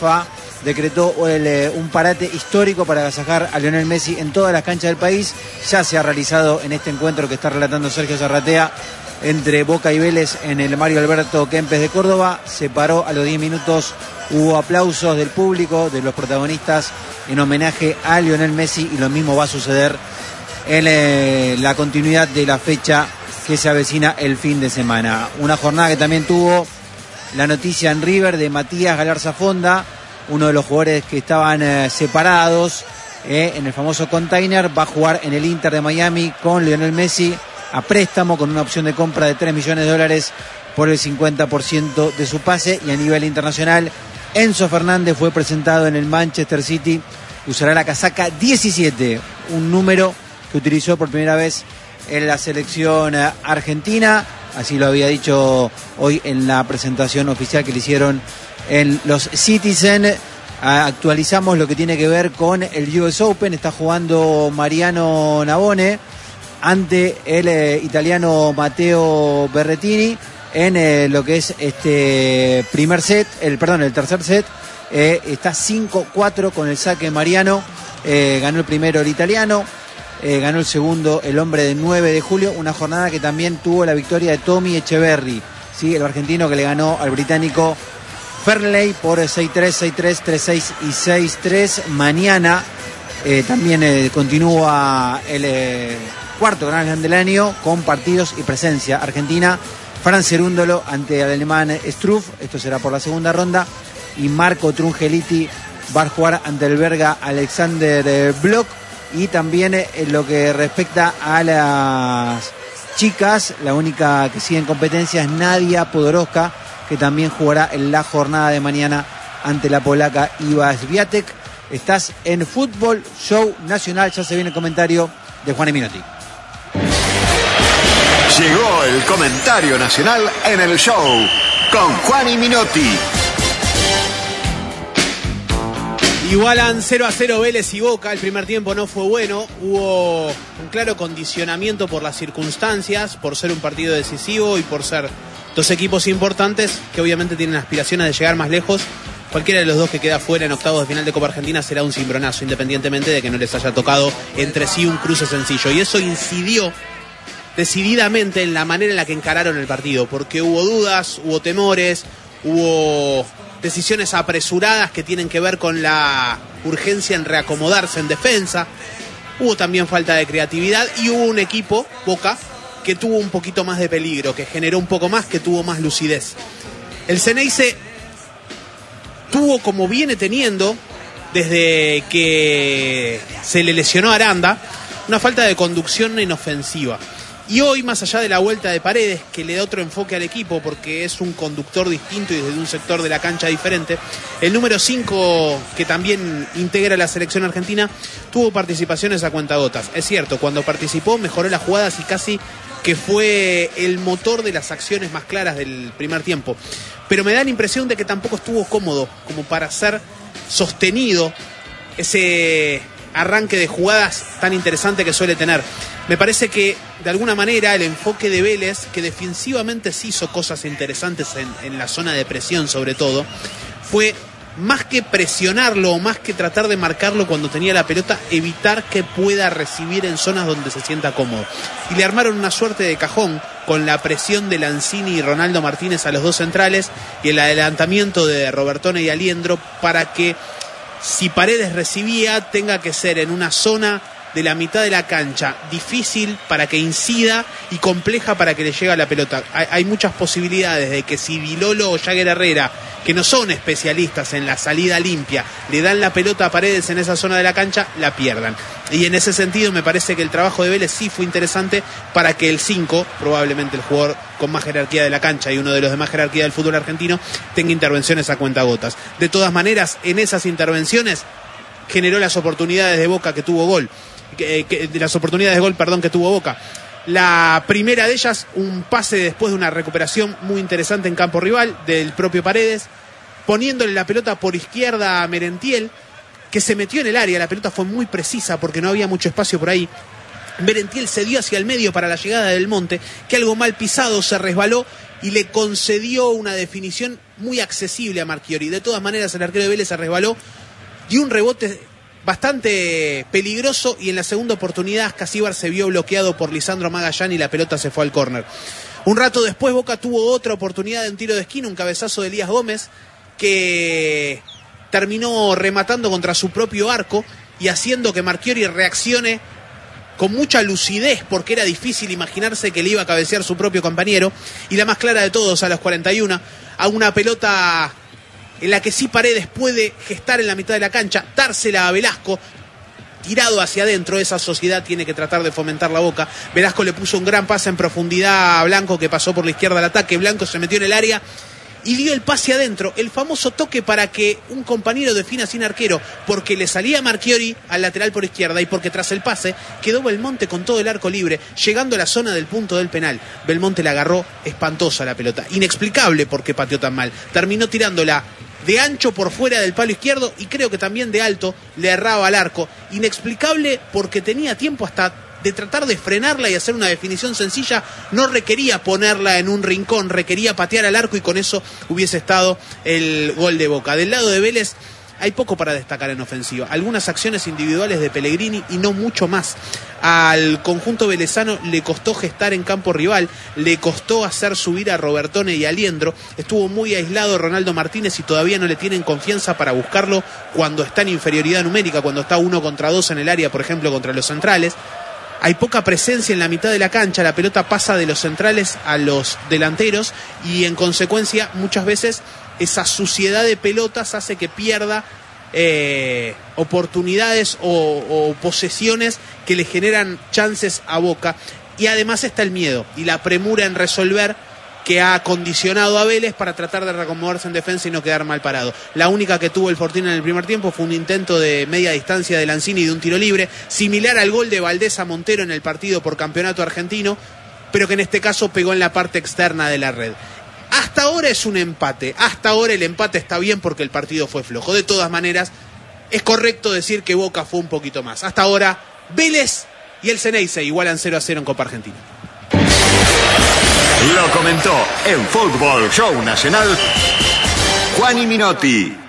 AFA decretó un parate histórico para agasajar a Lionel Messi en todas las canchas del país. Ya se ha realizado en este encuentro que está relatando Sergio Zarratea entre Boca y Vélez en el Mario Alberto Kempes de Córdoba. Se paró a los 10 minutos, hubo aplausos del público, de los protagonistas, en homenaje a Lionel Messi, y lo mismo va a suceder en la continuidad de la fecha que se avecina el fin de semana. Una jornada que también tuvo la noticia en River de Matías Galarza Fonda, uno de los jugadores que estaban separados en el famoso container. Va a jugar en el Inter de Miami con Lionel Messi a préstamo, con una opción de compra de $3 millones por el 50% de su pase. Y a nivel internacional, Enzo Fernández fue presentado en el Manchester City. Usará la casaca 17, un número que utilizó por primera vez en la selección argentina. Así lo había dicho hoy en la presentación oficial que le hicieron en los Citizen. Actualizamos lo que tiene que ver con el US Open. Está jugando Mariano Navone ante el italiano Matteo Berrettini en lo que es este el tercer set. Está 5-4 con el saque Mariano. Ganó el primero el italiano, ganó el segundo el hombre de 9 de julio. Una jornada que también tuvo la victoria de Tommy Echeverry, ¿sí? El argentino que le ganó al británico Fernley por 6-3, 6-3, 3-6 y 6-3. Mañana también continúa el cuarto Grand Slam del año con partidos y presencia argentina. Fran Cerúndolo ante el alemán Struff, esto será por la segunda ronda. Y Marco Trungeliti va a jugar ante el belga Alexander Bloch. Y también en lo que respecta a las chicas, la única que sigue en competencia es Nadia Podoroska, que también jugará en la jornada de mañana ante la polaca Iva Swiatek. Estás en Fútbol Show Nacional, ya se viene el comentario de Juan Minotti. Llegó el comentario nacional en el show con Juan Minotti. Igualan 0-0 Vélez y Boca. El primer tiempo no fue bueno. Hubo un claro condicionamiento por las circunstancias, por ser un partido decisivo y por ser dos equipos importantes que obviamente tienen aspiraciones de llegar más lejos. Cualquiera de los dos que queda fuera en octavos de final de Copa Argentina será un cimbronazo, independientemente de que no les haya tocado entre sí un cruce sencillo. Y eso incidió decididamente en la manera en la que encararon el partido, porque hubo dudas, hubo temores, hubo decisiones apresuradas que tienen que ver con la urgencia en reacomodarse en defensa. Hubo también falta de creatividad y hubo un equipo, Boca, que tuvo un poquito más de peligro, que generó un poco más, que tuvo más lucidez. El Ceneice tuvo, como viene teniendo desde que se le lesionó a Aranda, una falta de conducción en ofensiva. Y hoy, más allá de la vuelta de Paredes, que le da otro enfoque al equipo porque es un conductor distinto y desde un sector de la cancha diferente, el número 5, que también integra la selección argentina, tuvo participaciones a cuentagotas. Es cierto, cuando participó mejoró las jugadas y casi que fue el motor de las acciones más claras del primer tiempo. Pero me da la impresión de que tampoco estuvo cómodo como para ser sostenido ese arranque de jugadas tan interesante que suele tener. Me parece que de alguna manera el enfoque de Vélez, que defensivamente sí hizo cosas interesantes en la zona de presión sobre todo, fue más que presionarlo o más que tratar de marcarlo cuando tenía la pelota, evitar que pueda recibir en zonas donde se sienta cómodo. Y le armaron una suerte de cajón con la presión de Lanzini y Ronaldo Martínez a los dos centrales y el adelantamiento de Robertone y Aliendro para que si Paredes recibía tenga que ser en una zona de la mitad de la cancha difícil para que incida y compleja para que le llegue a la pelota. Hay muchas posibilidades de que si Vilolo o Jagger Herrera, que no son especialistas en la salida limpia, le dan la pelota a Paredes en esa zona de la cancha, la pierdan. Y en ese sentido me parece que el trabajo de Vélez sí fue interesante para que el 5, probablemente el jugador con más jerarquía de la cancha y uno de los de más jerarquía del fútbol argentino, tenga intervenciones a cuentagotas. De todas maneras, en esas intervenciones generó las oportunidades de Boca que tuvo gol. Las oportunidades de gol, que tuvo Boca. La primera de ellas, un pase después de una recuperación muy interesante en campo rival del propio Paredes, poniéndole la pelota por izquierda a Merentiel, que se metió en el área. La pelota fue muy precisa porque no había mucho espacio por ahí. Merentiel se dio hacia el medio para la llegada del Monte, que algo mal pisado se resbaló y le concedió una definición muy accesible a Marchiori. De todas maneras, el arquero de Vélez se resbaló, dio un rebote bastante peligroso y en la segunda oportunidad Ascasíbar se vio bloqueado por Lisandro Magallán y la pelota se fue al córner. Un rato después Boca tuvo otra oportunidad de un tiro de esquina, un cabezazo de Elías Gómez que terminó rematando contra su propio arco y haciendo que Marchiori reaccione con mucha lucidez, porque era difícil imaginarse que le iba a cabecear su propio compañero. Y la más clara de todos, a los 41, a una pelota en la que sí Paredes puede gestar en la mitad de la cancha, dársela a Velasco, tirado hacia adentro. Esa sociedad tiene que tratar de fomentar la Boca. Velasco le puso un gran pase en profundidad a Blanco, que pasó por la izquierda al ataque. Blanco se metió en el área y dio el pase adentro, el famoso toque para que un compañero defina sin arquero, porque le salía Marchiori al lateral por izquierda y porque tras el pase quedó Belmonte con todo el arco libre, llegando a la zona del punto del penal. Belmonte la agarró espantosa la pelota, inexplicable por qué pateó tan mal, terminó tirándola de ancho por fuera del palo izquierdo y creo que también de alto le erraba al arco. Inexplicable porque tenía tiempo hasta de tratar de frenarla y hacer una definición sencilla. No requería ponerla en un rincón, requería patear al arco y con eso hubiese estado el gol de Boca. Del lado de Vélez hay poco para destacar en ofensiva. Algunas acciones individuales de Pellegrini y no mucho más. Al conjunto velezano le costó gestar en campo rival, le costó hacer subir a Robertone y a Liendro. Estuvo muy aislado Ronaldo Martínez y todavía no le tienen confianza para buscarlo cuando está en inferioridad numérica, cuando está 1 contra 2 en el área, por ejemplo, contra los centrales. Hay poca presencia en la mitad de la cancha, la pelota pasa de los centrales a los delanteros y en consecuencia muchas veces esa suciedad de pelotas hace que pierda oportunidades o posesiones que le generan chances a Boca. Y además está el miedo y la premura en resolver, que ha condicionado a Vélez para tratar de reacomodarse en defensa y no quedar mal parado. La única que tuvo el Fortín en el primer tiempo fue un intento de media distancia de Lanzini de un tiro libre, similar al gol de Valdés a Montero en el partido por campeonato argentino, pero que en este caso pegó en la parte externa de la red. Hasta ahora es un empate, hasta ahora el empate está bien porque el partido fue flojo. De todas maneras, es correcto decir que Boca fue un poquito más. Hasta ahora, Vélez y el Ceneice igualan 0-0 en Copa Argentina. Lo comentó en Fútbol Show Nacional Juan y Minotti.